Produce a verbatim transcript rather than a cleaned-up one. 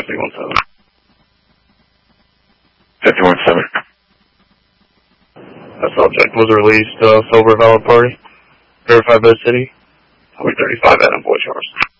fifty-one seven. fifty-one seven. That subject was released, uh, sober valid party. Verified by the city. Highway thirty-five, Adam, boy, Charles.